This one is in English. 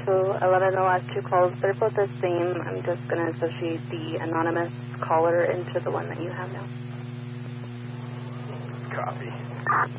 So 11, the last two calls, they're both the same. I'm just going to associate the anonymous caller into the one that you have now. Copy.